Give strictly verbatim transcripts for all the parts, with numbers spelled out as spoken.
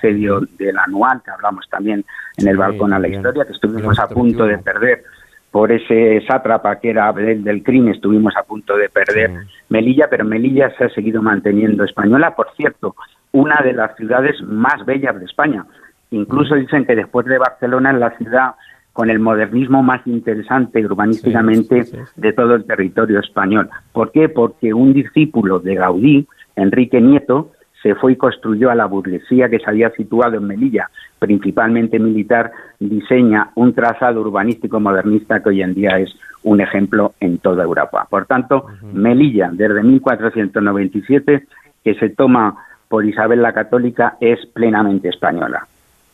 asedio del Anual, que hablamos también en el Sí, balcón a la bien. historia, que estuvimos a punto de perder por ese sátrapa que era del, del crimen, estuvimos a punto de perder Sí. Melilla, pero Melilla se ha seguido manteniendo española. Por cierto, una de las ciudades más bellas de España. Incluso dicen que después de Barcelona es la ciudad con el modernismo más interesante urbanísticamente Sí, sí, sí, sí. de todo el territorio español. ¿Por qué? Porque un discípulo de Gaudí, Enrique Nieto, se fue y construyó a la burguesía que se había situado en Melilla, principalmente militar, diseña un trazado urbanístico modernista que hoy en día es un ejemplo en toda Europa. Por tanto, uh-huh. Melilla, desde mil cuatrocientos noventa y siete, que se toma por Isabel la Católica, es plenamente española.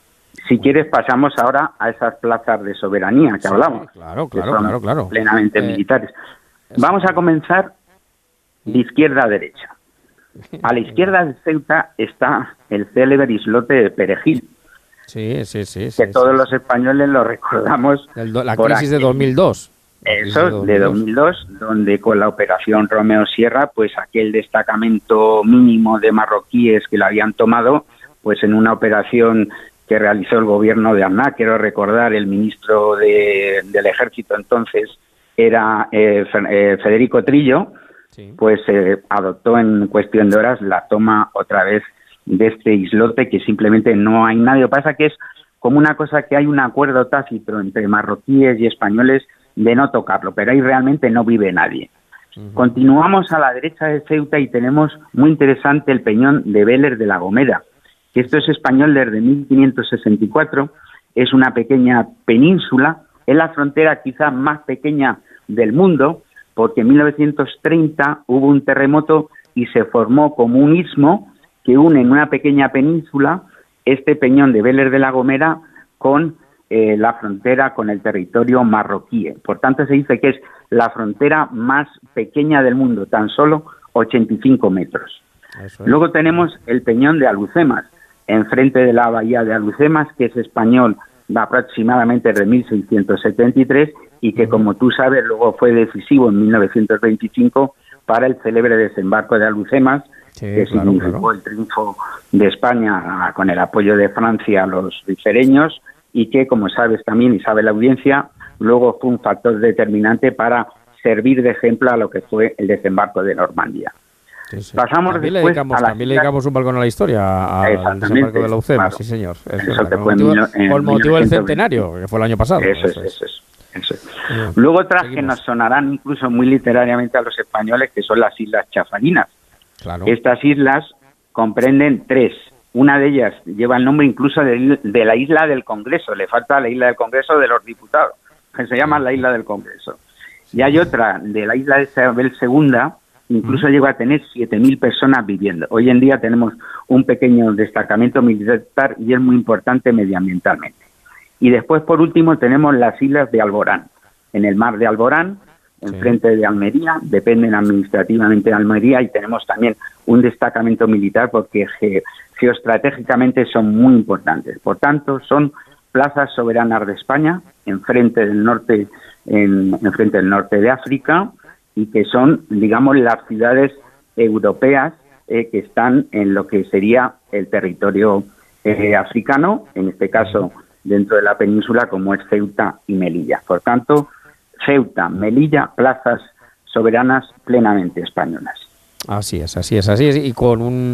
Si quieres, pasamos ahora a esas plazas de soberanía que sí, hablamos. Claro, claro, que son claro, claro. Plenamente eh, militares. Vamos a comenzar de izquierda a derecha. A la izquierda de Ceuta está el célebre islote de Perejil. Sí, sí, sí. Que sí, todos sí, los sí. españoles lo recordamos. El do, la crisis de dos mil dos. Eso, de dos mil dos, donde con la operación Romeo Sierra, pues aquel destacamento mínimo de marroquíes que la habían tomado, pues en una operación que realizó el gobierno de Aznar, quiero recordar, el ministro de, del Ejército entonces era eh, Federico Trillo, sí. pues eh, adoptó en cuestión de horas la toma otra vez de este islote, que simplemente no hay nadie. Lo que pasa que es como una cosa que hay un acuerdo tácito entre marroquíes y españoles de no tocarlo, pero ahí realmente no vive nadie. Uh-huh. Continuamos a la derecha de Ceuta y tenemos muy interesante el peñón de Vélez de la Gomera, que esto es español desde mil quinientos sesenta y cuatro, es una pequeña península, es la frontera quizás más pequeña del mundo, porque en mil novecientos treinta hubo un terremoto y se formó como un istmo que une en una pequeña península este peñón de Vélez de la Gomera con eh, la frontera con el territorio marroquí. Por tanto, se dice que es la frontera más pequeña del mundo, tan solo ochenta y cinco metros. Eso es. Luego tenemos el peñón de Alucemas, enfrente de la bahía de Alucemas, que es español, va aproximadamente de mil seiscientos setenta y tres y que, como tú sabes, luego fue decisivo en mil novecientos veinticinco para el célebre desembarco de Alucemas, sí, que claro, significó claro. el triunfo de España con el apoyo de Francia a los ribereños y que, como sabes también y sabe la audiencia, luego fue un factor determinante para servir de ejemplo a lo que fue el desembarco de Normandía. Sí, sí. Pasamos también después le dedicamos, a la también le dedicamos un balcón a la historia, al desembarco de la Ucema, claro. Sí, señor. Es eso verdad, que fue por motivo, en por motivo del centenario, que fue el año pasado. Eso, eso es, eso es. Eso es. Bien. Luego otras Seguimos. que nos sonarán incluso muy literariamente a los españoles, que son las Islas Chafarinas. Claro. Estas islas comprenden tres. Una de ellas lleva el nombre incluso de, de la Isla del Congreso. Le falta la Isla del Congreso de los Diputados, que se llama la Isla del Congreso. Y hay otra de la Isla de Isabel segunda, incluso uh-huh. llegó a tener siete mil personas viviendo. Hoy en día tenemos un pequeño destacamento militar y es muy importante medioambientalmente. Y después, por último, tenemos las islas de Alborán. En el mar de Alborán, enfrente sí. de Almería, dependen administrativamente de Almería, y tenemos también un destacamento militar porque ge- geoestratégicamente son muy importantes. Por tanto, son plazas soberanas de España, enfrente del norte, en, enfrente del norte de África, y que son, digamos, las ciudades europeas eh, que están en lo que sería el territorio eh, africano, en este caso dentro de la península, como es Ceuta y Melilla. Por tanto, Ceuta, Melilla, plazas soberanas plenamente españolas. Así es, así es, así es, y con un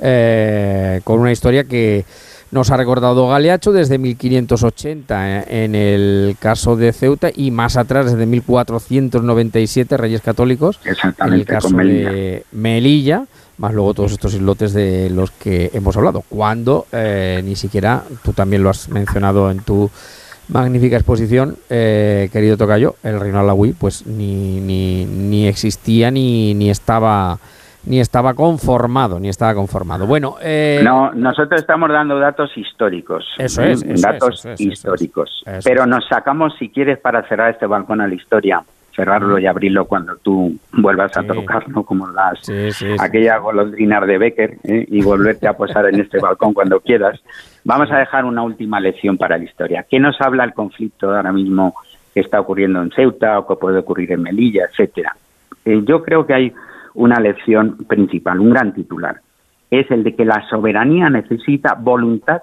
eh, con una historia que nos ha recordado Galeacho desde mil quinientos ochenta eh, en el caso de Ceuta, y más atrás desde mil cuatrocientos noventa y siete, Reyes Católicos, en el caso con Melilla. de Melilla, más luego todos estos islotes de los que hemos hablado, cuando eh, ni siquiera, tú también lo has mencionado en tu magnífica exposición, eh, querido tocayo, el reino alauí pues ni, ni, ni existía ni, ni estaba ni estaba conformado, ni estaba conformado. Bueno, eh, no, nosotros estamos dando datos históricos. Eso es, ¿eh? eso datos es, eso es, históricos. Eso es, eso pero es. nos sacamos, si quieres, para cerrar este balcón a la historia, cerrarlo y abrirlo cuando tú vuelvas sí. a tocar, ¿no? Como las sí, sí, aquellas sí. golondrinas de Becker, ¿eh? y volverte a posar en este balcón cuando quieras. Vamos sí. a dejar una última lección para la historia. ¿Qué nos habla el conflicto ahora mismo que está ocurriendo en Ceuta o que puede ocurrir en Melilla, etcétera? Eh, yo creo que hay una lección principal, un gran titular. Es el de que la soberanía necesita voluntad